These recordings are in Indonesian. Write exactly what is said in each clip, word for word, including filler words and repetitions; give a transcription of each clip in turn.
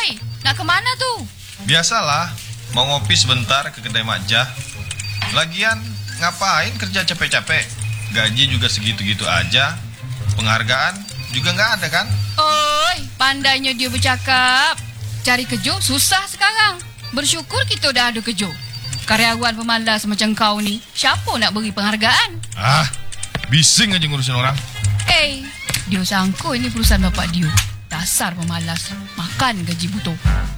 Oi, nak kemana tuh? Biasalah, mau ngopi sebentar ke kedai Makjah. Lagian, ngapain kerja capek-capek? Gaji juga segitu-gitu aja. Penghargaan juga nggak ada kan? Oi, pandainya dia bercakap. Cari kerja susah sekarang. Bersyukur kita udah ada kerja. Karyawan pemalas macam kau ni, siapa nak beri penghargaan? Ah, bising aja ngurusin orang. Eh, dia sangka ini perusahaan bapak dia. Dasar pemalas, makan gaji butuh.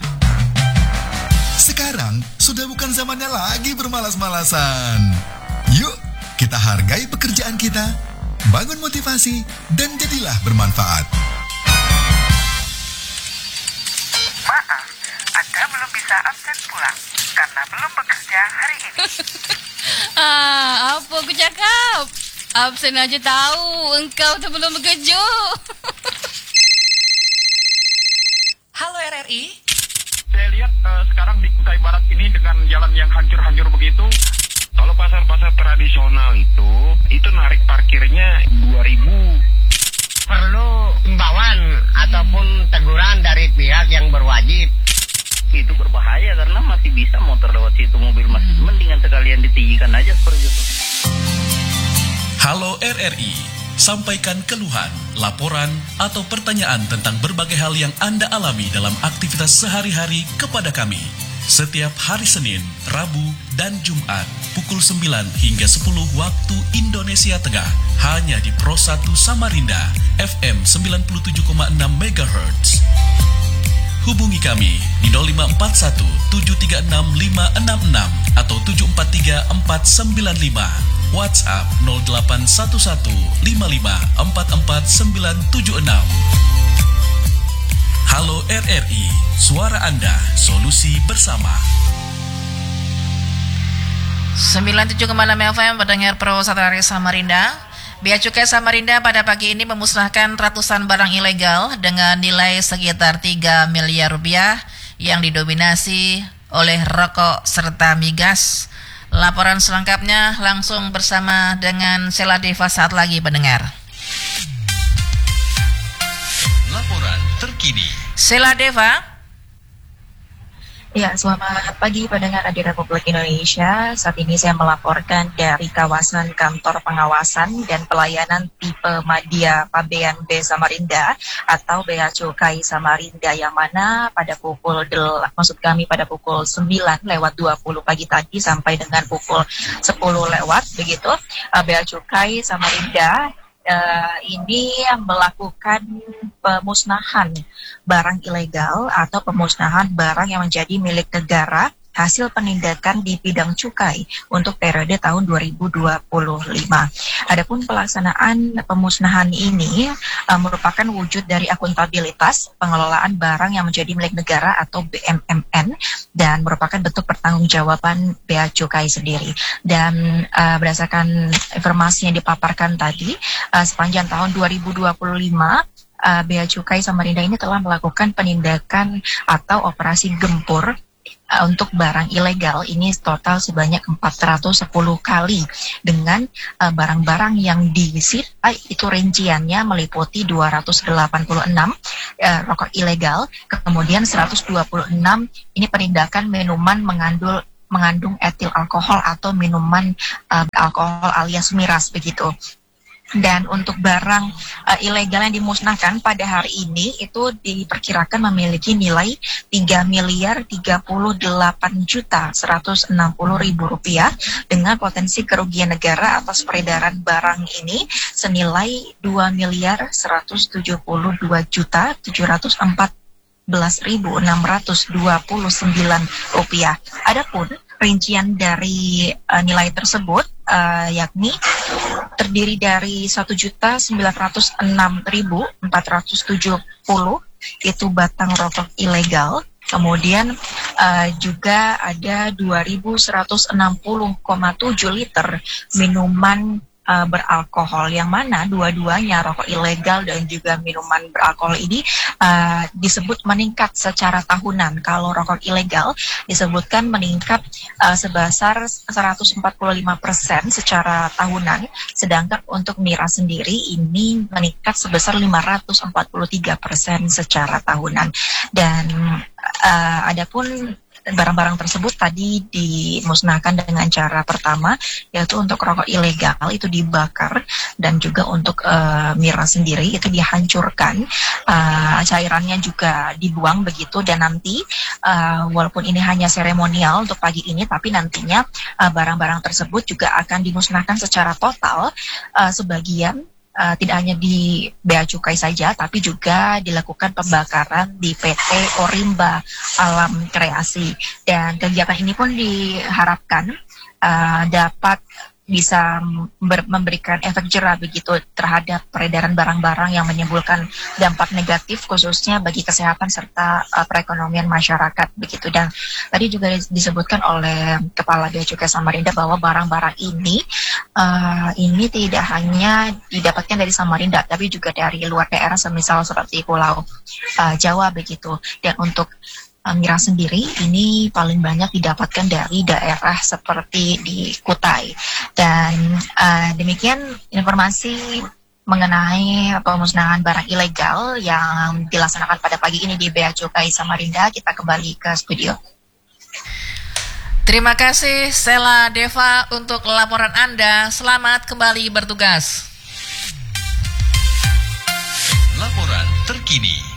Sekarang sudah bukan zamannya lagi bermalas-malasan. Yuk, kita hargai pekerjaan kita, bangun motivasi, dan jadilah bermanfaat. Maaf, Anda belum bisa absen pulang karena belum bekerja hari ini. ah, apa aku cakap? Absen aja tahu engkau tu belum bekerja. Halo R R I. Saya lihat uh, sekarang di Kutai Barat ini dengan jalan yang hancur-hancur begitu. Kalau pasar-pasar tradisional itu, itu narik parkirnya dua ribu. Perlu imbauan ataupun teguran dari pihak yang berwajib. Itu berbahaya karena masih bisa motor lewat situ, mobil masih mendingan sekalian ditinggikan aja seperti itu. Halo R R I, sampaikan keluhan, laporan, atau pertanyaan tentang berbagai hal yang Anda alami dalam aktivitas sehari-hari kepada kami. Setiap hari Senin, Rabu, dan Jumat, pukul sembilan hingga sepuluh waktu Indonesia Tengah, hanya di Pro satu Samarinda, F M sembilan puluh tujuh koma enam megahertz. Hubungi kami di nol lima empat satu tujuh tiga enam lima enam enam atau tujuh empat tiga empat sembilan lima. WhatsApp nol delapan satu satu lima lima empat empat sembilan tujuh enam. Halo R R I, suara Anda, solusi bersama. sembilan puluh tujuh koma enam F M, pendengar Pro satu Hari Samarinda. Bea Cukai Samarinda pada pagi ini memusnahkan ratusan barang ilegal dengan nilai sekitar tiga miliar rupiah yang didominasi oleh rokok serta migas. Laporan selengkapnya langsung bersama dengan Sela Deva saat lagi, pendengar. Laporan terkini. Sela Deva. Ya, selamat pagi pendengar Radio Republik Indonesia. Saat ini saya melaporkan dari kawasan kantor pengawasan dan pelayanan tipe Madya Pabean B Samarinda atau Bea Cukai Samarinda, yang mana pada pukul del, maksud kami pada pukul sembilan lewat dua puluh pagi tadi sampai dengan pukul sepuluh lewat begitu, Bea Cukai Samarinda Uh, ini melakukan pemusnahan barang ilegal atau pemusnahan barang yang menjadi milik negara hasil penindakan di bidang cukai untuk periode tahun dua ribu dua puluh lima. Adapun pelaksanaan pemusnahan ini uh, merupakan wujud dari akuntabilitas pengelolaan barang yang menjadi milik negara atau B M M N dan merupakan bentuk pertanggungjawaban Bea Cukai sendiri. Dan uh, berdasarkan informasi yang dipaparkan tadi, uh, sepanjang tahun dua ribu dua puluh lima uh, Bea Cukai Samarinda ini telah melakukan penindakan atau operasi gempur untuk barang ilegal ini total sebanyak empat ratus sepuluh kali dengan uh, barang-barang yang disita itu rinciannya meliputi dua ratus delapan puluh enam uh, rokok ilegal, kemudian seratus dua puluh enam ini penindakan minuman mengandung mengandung etil alkohol atau minuman uh, alkohol alias miras begitu. Dan untuk barang uh, ilegal yang dimusnahkan pada hari ini itu diperkirakan memiliki nilai tiga miliar tiga puluh delapan juta seratus enam puluh ribu rupiah dengan potensi kerugian negara atas peredaran barang ini senilai dua miliar seratus tujuh puluh dua juta tujuh ratus empat belas ribu enam ratus dua puluh sembilan rupiah. Adapun rincian dari uh, nilai tersebut uh, yakni terdiri dari satu juta sembilan ratus enam ribu empat ratus tujuh puluh itu batang rokok ilegal. Kemudian uh, juga ada dua ribu seratus enam puluh koma tujuh liter minuman uh, beralkohol, yang mana dua-duanya rokok ilegal dan juga minuman beralkohol ini uh, disebut meningkat secara tahunan. Kalau rokok ilegal disebutkan meningkat uh, sebesar seratus empat puluh lima persen secara tahunan, sedangkan untuk miras sendiri ini meningkat sebesar lima ratus empat puluh tiga persen secara tahunan. Dan uh, adapun barang-barang tersebut tadi dimusnahkan dengan cara pertama, yaitu untuk rokok ilegal itu dibakar, dan juga untuk uh, miras sendiri itu dihancurkan, uh, cairannya juga dibuang begitu. Dan nanti uh, walaupun ini hanya seremonial untuk pagi ini, tapi nantinya uh, barang-barang tersebut juga akan dimusnahkan secara total, uh, sebagian Uh, tidak hanya di Bea Cukai saja, tapi juga dilakukan pembakaran di P T Orimba Alam Kreasi. Dan kegiatan ini pun diharapkan uh, dapat bisa ber- memberikan efek jerah begitu terhadap peredaran barang-barang yang menimbulkan dampak negatif khususnya bagi kesehatan serta uh, perekonomian masyarakat begitu. Dan tadi juga disebutkan oleh Kepala Bea Cukai Samarinda bahwa barang-barang ini uh, ini tidak hanya didapatkan dari Samarinda, tapi juga dari luar daerah, semisal seperti Pulau uh, Jawa begitu. Dan untuk miras sendiri ini paling banyak didapatkan dari daerah seperti di Kutai. Dan uh, demikian informasi mengenai pemusnahan barang ilegal yang dilaksanakan pada pagi ini di Bea Cukai Samarinda. Kita kembali ke studio. Terima kasih Sela Deva untuk laporan Anda. Selamat kembali bertugas. Laporan terkini.